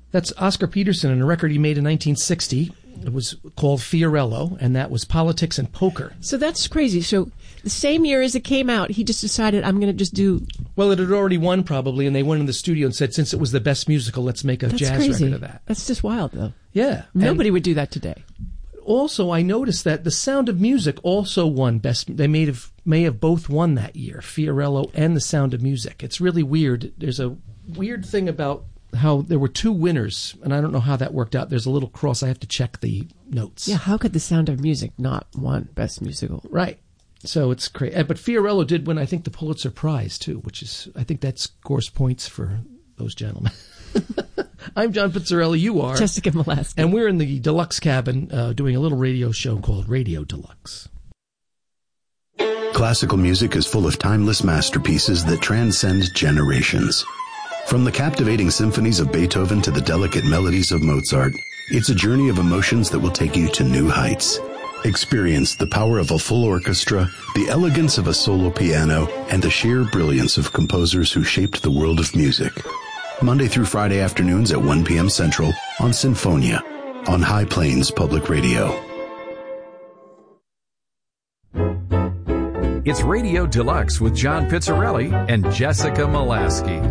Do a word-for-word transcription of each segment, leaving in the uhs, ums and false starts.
That's Oscar Peterson and a record he made in nineteen sixty. It was called Fiorello, and that was Politics and Poker. So that's crazy. So the same year as it came out, he just decided, I'm going to just do... Well, it had already won, probably, and they went in the studio and said, since it was the best musical, let's make a that's jazz crazy. record of that. That's just wild, though. Yeah. Nobody and would do that today. Also, I noticed that The Sound of Music also won best... They may have, may have both won that year, Fiorello and The Sound of Music. It's really weird. There's a weird thing about how there were two winners, and I don't know how that worked out. There's a little cross. I have to check the notes. Yeah, how could The Sound of Music not won Best Musical? Right. So it's crazy. But Fiorello did win, I think, the Pulitzer Prize, too, which is, I think that scores points for those gentlemen. I'm John Pizzarelli. You are. Jessica Molaski. And we're in the Deluxe Cabin uh, doing a little radio show called Radio Deluxe. Classical music is full of timeless masterpieces that transcend generations. From the captivating symphonies of Beethoven to the delicate melodies of Mozart, it's a journey of emotions that will take you to new heights. Experience the power of a full orchestra, the elegance of a solo piano, and the sheer brilliance of composers who shaped the world of music. Monday through Friday afternoons at one p.m. Central on Sinfonia on High Plains Public Radio. It's Radio Deluxe with John Pizzarelli and Jessica Molaski.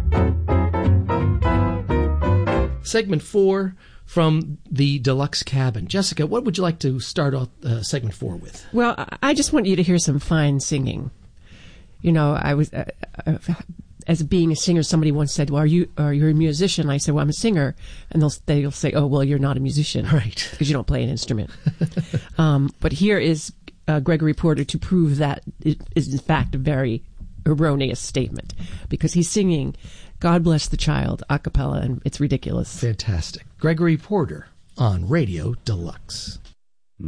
Segment four from the Deluxe Cabin. Jessica, what would you like to start off uh, segment four with? Well, I just want you to hear some fine singing. You know, I was, uh, uh, as being a singer, somebody once said, well, are you, are you a musician? I said, well, I'm a singer. And they'll, they'll say, oh, well, you're not a musician. Right. Because you don't play an instrument. um, but here is uh, Gregory Porter to prove that it is, in fact, a very erroneous statement. Because he's singing God Bless the Child a cappella, and it's ridiculous. Fantastic. Gregory Porter on Radio Deluxe.